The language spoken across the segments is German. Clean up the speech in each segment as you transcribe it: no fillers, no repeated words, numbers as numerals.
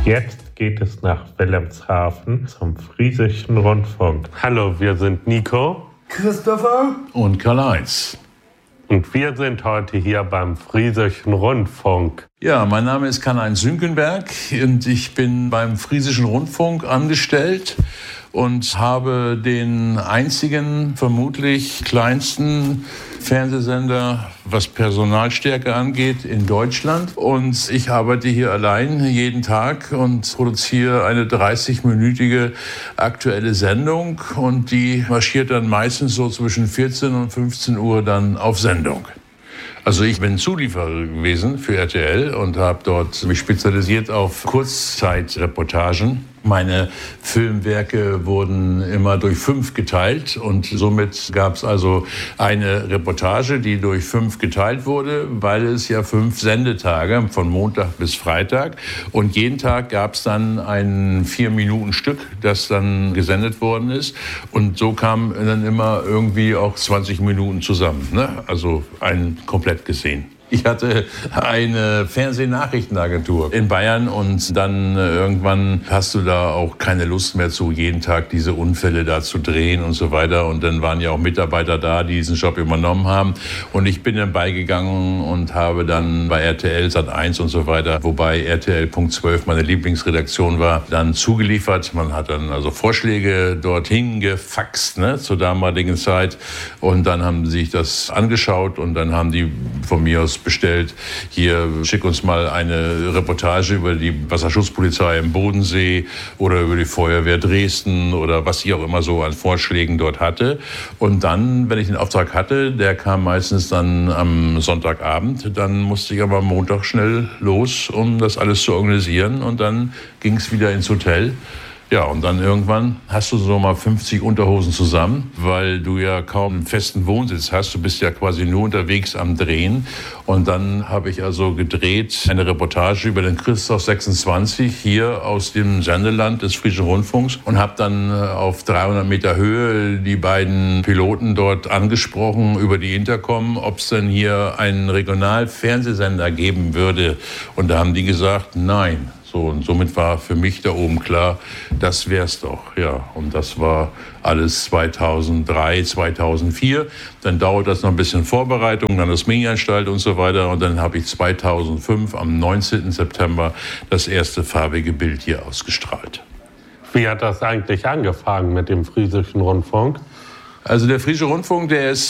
Jetzt geht es nach Wilhelmshaven zum Friesischen Rundfunk. Hallo, wir sind Nico, Christopher und Karl-Heinz. Und wir sind heute hier beim Friesischen Rundfunk. Ja, mein Name ist Karl-Heinz Sünkenberg und ich bin beim Friesischen Rundfunk angestellt und habe den einzigen, vermutlich kleinsten Fernsehsender, was Personalstärke angeht, in Deutschland. Und ich arbeite hier allein jeden Tag und produziere eine 30-minütige aktuelle Sendung. Und die marschiert dann meistens so zwischen 14 und 15 Uhr dann auf Sendung. Also ich bin Zulieferer gewesen für RTL und habe dort mich spezialisiert auf Kurzzeitreportagen. Meine Filmwerke wurden immer durch 5 geteilt und somit gab es also eine Reportage, die durch 5 geteilt wurde, weil es ja 5 Sendetage von Montag bis Freitag und jeden Tag gab es dann ein 4-Minuten-Stück, das dann gesendet worden ist und so kam dann immer irgendwie auch 20 Minuten zusammen, ne? Also ein komplett gesehen. Ich hatte eine Fernsehnachrichtenagentur in Bayern und dann irgendwann hast du da auch keine Lust mehr zu, jeden Tag diese Unfälle da zu drehen und so weiter. Und dann waren ja auch Mitarbeiter da, die diesen Job übernommen haben. Und ich bin dann beigegangen und habe dann bei RTL Sat.1 und so weiter, wobei RTL Punkt 12 meine Lieblingsredaktion war, dann zugeliefert. Man hat dann also Vorschläge dorthin gefaxt, ne, zur damaligen Zeit. Und dann haben sie sich das angeschaut und dann haben die von mir aus bestellt, hier schick uns mal eine Reportage über die Wasserschutzpolizei im Bodensee oder über die Feuerwehr Dresden oder was ich auch immer so an Vorschlägen dort hatte. Und dann, wenn ich den Auftrag hatte, der kam meistens dann am Sonntagabend, dann musste ich aber am Montag schnell los, um das alles zu organisieren und dann ging es wieder ins Hotel. Ja, und dann irgendwann hast du so mal 50 Unterhosen zusammen, weil du ja kaum einen festen Wohnsitz hast. Du bist ja quasi nur unterwegs am Drehen. Und dann habe ich also gedreht eine Reportage über den Christoph 26 hier aus dem Sendeland des Friesischen Rundfunks und habe dann auf 300 Meter Höhe die beiden Piloten dort angesprochen über die Intercom, ob es denn hier einen Regionalfernsehsender geben würde. Und da haben die gesagt, nein. So, und somit war für mich da oben klar, das wär's doch. Ja, und das war alles 2003, 2004. Dann dauert das noch ein bisschen Vorbereitung, dann das Medienanstalt und so weiter. Und dann habe ich 2005 am 19. September das erste farbige Bild hier ausgestrahlt. Wie hat das eigentlich angefangen mit dem Friesischen Rundfunk? Also der Friesische Rundfunk, der ist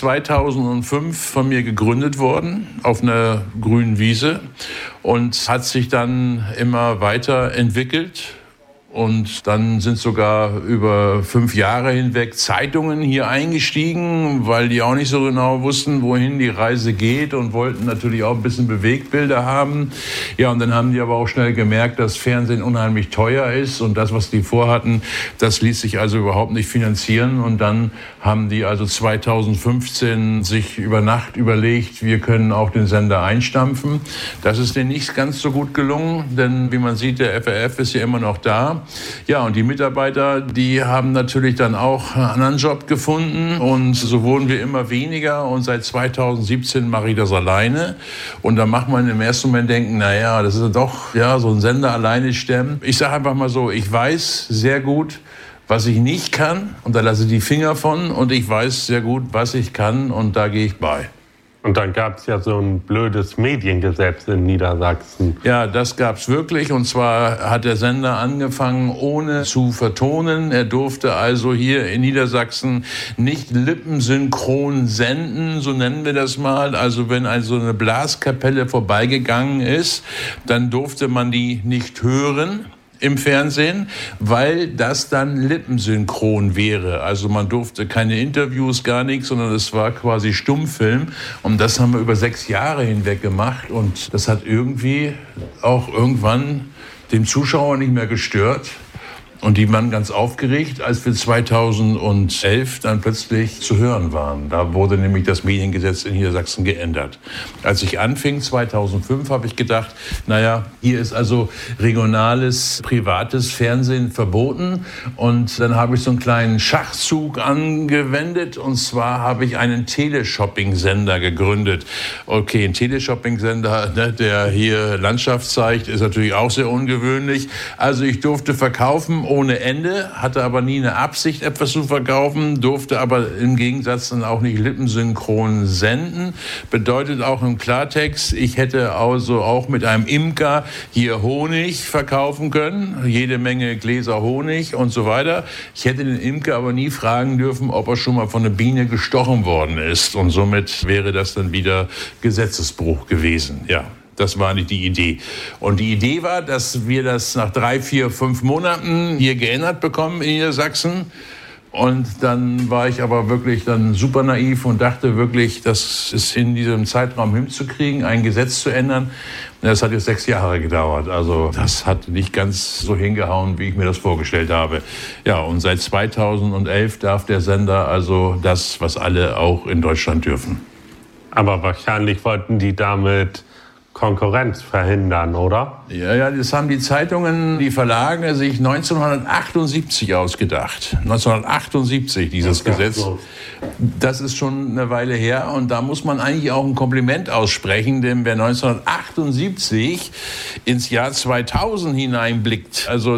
2005 von mir gegründet worden, auf einer grünen Wiese und hat sich dann immer weiter entwickelt. Und dann sind sogar über 5 Jahre hinweg Zeitungen hier eingestiegen, weil die auch nicht so genau wussten, wohin die Reise geht und wollten natürlich auch ein bisschen Bewegtbilder haben. Ja, und dann haben die aber auch schnell gemerkt, dass Fernsehen unheimlich teuer ist und das, was die vorhatten, das ließ sich also überhaupt nicht finanzieren. Und dann haben die also 2015 sich über Nacht überlegt, wir können auch den Sender einstampfen. Das ist denen nicht ganz so gut gelungen, denn wie man sieht, der FRF ist ja immer noch da. Ja, und die Mitarbeiter, die haben natürlich dann auch einen anderen Job gefunden und so wurden wir immer weniger und seit 2017 mache ich das alleine und da macht man im ersten Moment denken, naja, das ist doch ja so ein Sender alleine stemmen. Ich sage einfach mal so, ich weiß sehr gut, was ich nicht kann und da lasse ich die Finger von und ich weiß sehr gut, was ich kann und da gehe ich bei. Und dann gab es ja so ein blödes Mediengesetz in Niedersachsen. Ja, das gab es wirklich. Und zwar hat der Sender angefangen, ohne zu vertonen. Er durfte also hier in Niedersachsen nicht lippensynchron senden, so nennen wir das mal. Also wenn also eine Blaskapelle vorbeigegangen ist, dann durfte man die nicht hören im Fernsehen, weil das dann lippensynchron wäre. Also man durfte keine Interviews, gar nichts, sondern es war quasi Stummfilm. Und das haben wir über 6 Jahre hinweg gemacht. Und das hat irgendwie auch irgendwann den Zuschauer nicht mehr gestört. Und die waren ganz aufgeregt, als wir 2011 dann plötzlich zu hören waren. Da wurde nämlich das Mediengesetz in Niedersachsen geändert. Als ich anfing, 2005, habe ich gedacht, naja, hier ist also regionales, privates Fernsehen verboten. Und dann habe ich so einen kleinen Schachzug angewendet. Und zwar habe ich einen Teleshopping-Sender gegründet. Okay, ein Teleshopping-Sender, ne, der hier Landschaft zeigt, ist natürlich auch sehr ungewöhnlich. Also ich durfte verkaufen ohne Ende, hatte aber nie eine Absicht, etwas zu verkaufen, durfte aber im Gegensatz dann auch nicht lippensynchron senden. Bedeutet auch im Klartext, ich hätte also auch mit einem Imker hier Honig verkaufen können, jede Menge Gläser Honig und so weiter. Ich hätte den Imker aber nie fragen dürfen, ob er schon mal von einer Biene gestochen worden ist. Und somit wäre das dann wieder Gesetzesbruch gewesen, ja. Das war nicht die Idee. Und die Idee war, dass wir das nach 3, 4, 5 Monaten hier geändert bekommen in Niedersachsen. Und dann war ich aber wirklich dann super naiv und dachte wirklich, das ist in diesem Zeitraum hinzukriegen, ein Gesetz zu ändern. Das hat jetzt 6 Jahre gedauert. Also das hat nicht ganz so hingehauen, wie ich mir das vorgestellt habe. Ja, und seit 2011 darf der Sender also das, was alle auch in Deutschland dürfen. Aber wahrscheinlich wollten die damit Konkurrenz verhindern, oder? Ja, das haben die Zeitungen, die Verlage sich 1978 ausgedacht. 1978 dieses Gesetz. Das ist schon eine Weile her und da muss man eigentlich auch ein Kompliment aussprechen, denn wer 1978 ins Jahr 2000 hineinblickt, also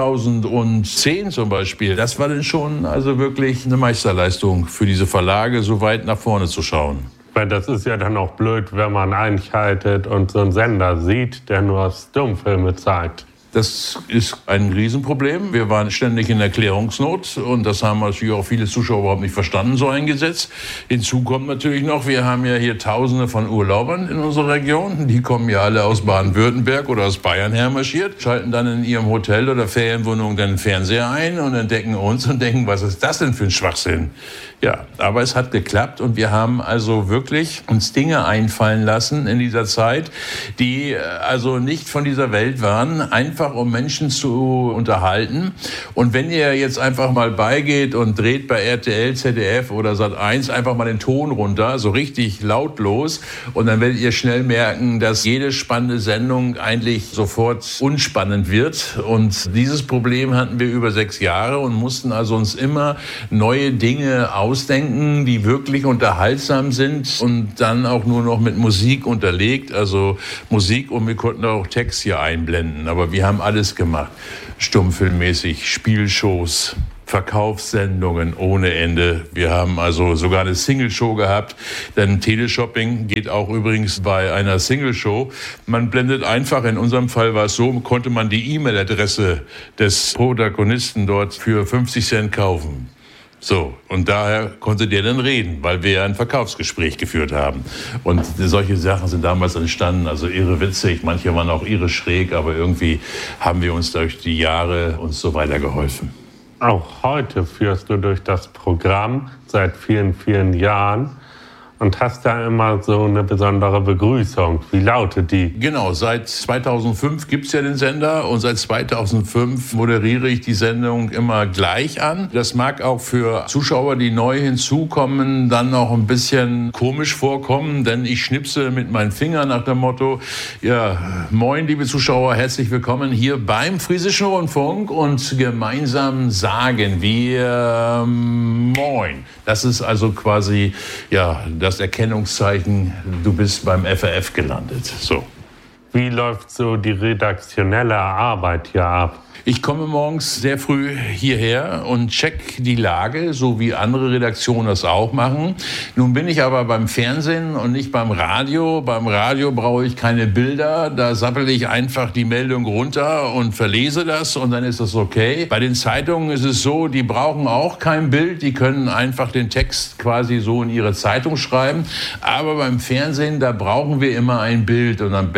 2010 zum Beispiel, das war dann schon also wirklich eine Meisterleistung für diese Verlage, so weit nach vorne zu schauen. Weil das ist ja dann auch blöd, wenn man einschaltet und so einen Sender sieht, der nur Stummfilme zeigt. Das ist ein Riesenproblem. Wir waren ständig in Erklärungsnot und das haben natürlich auch viele Zuschauer überhaupt nicht verstanden, so ein Gesetz. Hinzu kommt natürlich noch, wir haben ja hier Tausende von Urlaubern in unserer Region. Die kommen ja alle aus Baden-Württemberg oder aus Bayern hermarschiert, schalten dann in ihrem Hotel oder Ferienwohnung den Fernseher ein und entdecken uns und denken, was ist das denn für ein Schwachsinn? Ja, aber es hat geklappt und wir haben also wirklich uns Dinge einfallen lassen in dieser Zeit, die also nicht von dieser Welt waren, einfach um Menschen zu unterhalten. Und wenn ihr jetzt einfach mal beigeht und dreht bei RTL, ZDF oder Sat.1 einfach mal den Ton runter, so richtig lautlos, und dann werdet ihr schnell merken, dass jede spannende Sendung eigentlich sofort unspannend wird. Und dieses Problem hatten wir über 6 Jahre und mussten also uns immer neue Dinge ausdenken, die wirklich unterhaltsam sind und dann auch nur noch mit Musik unterlegt, also Musik, und wir konnten auch Text hier einblenden, aber wir haben alles gemacht, stummfilmmäßig, Spielshows, Verkaufssendungen ohne Ende. Wir haben also sogar eine Single-Show gehabt, denn Teleshopping geht auch übrigens bei einer Single-Show. Man blendet einfach, in unserem Fall war es so, konnte man die E-Mail-Adresse des Protagonisten dort für 50 Cent kaufen. So, und daher konnte der dann reden, weil wir ja ein Verkaufsgespräch geführt haben. Und solche Sachen sind damals entstanden, also irre witzig, manche waren auch irre schräg, aber irgendwie haben wir uns durch die Jahre uns so weitergeholfen. Auch heute führst du durch das Programm seit vielen, vielen Jahren und hast da immer so eine besondere Begrüßung. Wie lautet die? Genau, seit 2005 gibt's ja den Sender und seit 2005 moderiere ich die Sendung immer gleich an. Das mag auch für Zuschauer, die neu hinzukommen, dann noch ein bisschen komisch vorkommen, denn ich schnipse mit meinen Fingern nach dem Motto, ja, moin liebe Zuschauer, herzlich willkommen hier beim Friesischen Rundfunk, und gemeinsam sagen wir moin. Das ist also quasi, ja, das Erkennungszeichen, du bist beim FRF gelandet. So. Wie läuft so die redaktionelle Arbeit hier ab? Ich komme morgens sehr früh hierher und check die Lage, so wie andere Redaktionen das auch machen. Nun bin ich aber beim Fernsehen und nicht beim Radio. Beim Radio brauche ich keine Bilder. Da sappel ich einfach die Meldung runter und verlese das und dann ist das okay. Bei den Zeitungen ist es so, die brauchen auch kein Bild. Die können einfach den Text quasi so in ihre Zeitung schreiben. Aber beim Fernsehen, da brauchen wir immer ein Bild. Und am besten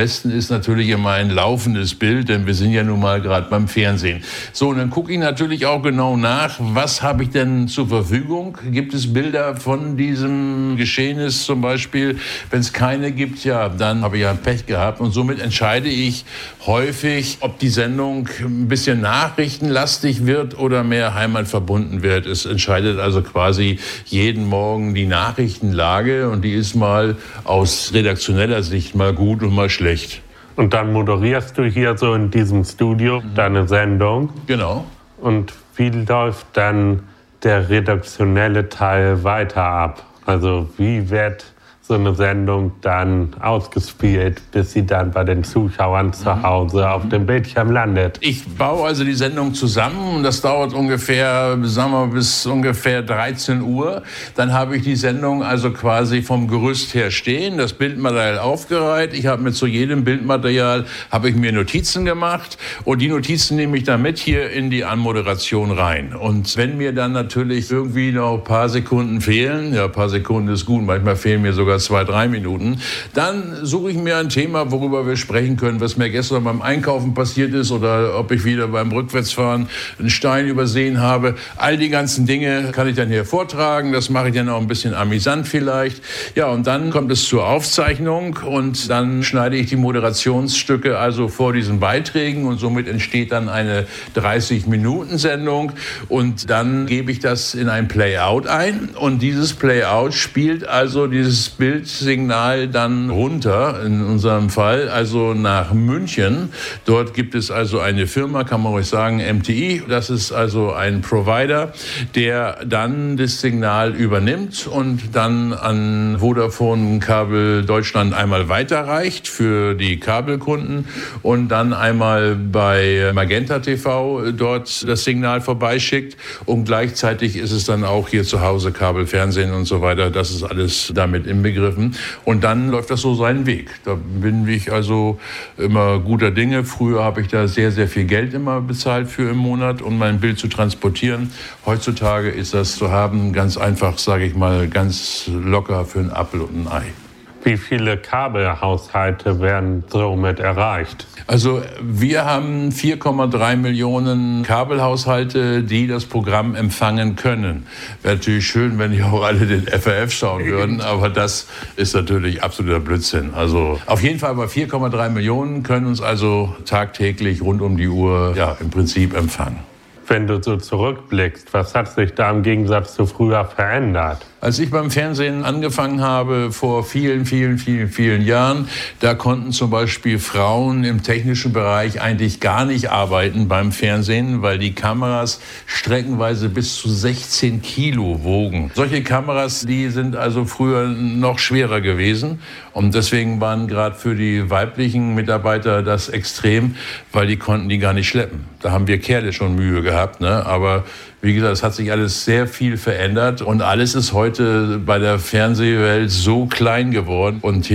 ist natürlich immer ein laufendes Bild, denn wir sind ja nun mal gerade beim Fernsehen. So, und dann gucke ich natürlich auch genau nach, was habe ich denn zur Verfügung? Gibt es Bilder von diesem Geschehnis zum Beispiel? Wenn es keine gibt, ja, dann habe ich ja Pech gehabt. Und somit entscheide ich häufig, ob die Sendung ein bisschen nachrichtenlastig wird oder mehr heimatverbunden wird. Es entscheidet also quasi jeden Morgen die Nachrichtenlage und die ist mal aus redaktioneller Sicht mal gut und mal schlecht. Und dann moderierst du hier so in diesem Studio deine Sendung. Genau. Und wie läuft dann der redaktionelle Teil weiter ab? Also wie wird so eine Sendung dann ausgespielt, bis sie dann bei den Zuschauern zu Hause auf dem Bildschirm landet? Ich baue also die Sendung zusammen und das dauert ungefähr, sagen wir, bis ungefähr 13 Uhr. Dann habe ich die Sendung also quasi vom Gerüst her stehen, das Bildmaterial aufgereiht. Ich habe mir zu jedem Bildmaterial habe ich mir Notizen gemacht und die Notizen nehme ich dann mit hier in die Anmoderation rein. Und wenn mir dann natürlich irgendwie noch ein paar Sekunden fehlen, ja, ein paar Sekunden ist gut, manchmal fehlen mir sogar 2-3 Minuten, dann suche ich mir ein Thema, worüber wir sprechen können, was mir gestern beim Einkaufen passiert ist oder ob ich wieder beim Rückwärtsfahren einen Stein übersehen habe. All die ganzen Dinge kann ich dann hier vortragen, das mache ich dann auch ein bisschen amüsant vielleicht. Ja, und dann kommt es zur Aufzeichnung und dann schneide ich die Moderationsstücke also vor diesen Beiträgen und somit entsteht dann eine 30-Minuten-Sendung und dann gebe ich das in ein Playout ein und dieses Playout spielt also dieses Bildsignal dann runter, in unserem Fall, also nach München. Dort gibt es also eine Firma, kann man ruhig sagen, MTI. Das ist also ein Provider, der dann das Signal übernimmt und dann an Vodafone Kabel Deutschland einmal weiterreicht für die Kabelkunden und dann einmal bei Magenta TV dort das Signal vorbeischickt und gleichzeitig ist es dann auch hier zu Hause Kabelfernsehen und so weiter. Das ist alles damit inbegriffen. Und dann läuft das so seinen Weg. Da bin ich also immer guter Dinge. Früher habe ich da sehr, sehr viel Geld immer bezahlt für im Monat, um mein Bild zu transportieren. Heutzutage ist das zu haben ganz einfach, sage ich mal, ganz locker für einen Apfel und ein Ei. Wie viele Kabelhaushalte werden somit erreicht? Also wir haben 4,3 Millionen Kabelhaushalte, die das Programm empfangen können. Wäre natürlich schön, wenn die auch alle den FRF schauen würden, aber das ist natürlich absoluter Blödsinn. Also auf jeden Fall bei 4,3 Millionen können uns also tagtäglich rund um die Uhr ja im Prinzip empfangen. Wenn du so zurückblickst, was hat sich da im Gegensatz zu früher verändert? Als ich beim Fernsehen angefangen habe, vor vielen Jahren, da konnten zum Beispiel Frauen im technischen Bereich eigentlich gar nicht arbeiten beim Fernsehen, weil die Kameras streckenweise bis zu 16 Kilo wogen. Solche Kameras, die sind also früher noch schwerer gewesen. Und deswegen waren gerade für die weiblichen Mitarbeiter das extrem, weil die konnten die gar nicht schleppen. Da haben wir Kerle schon Mühe gehabt, ne? Aber wie gesagt, es hat sich alles sehr viel verändert und alles ist heute bei der Fernsehwelt so klein geworden und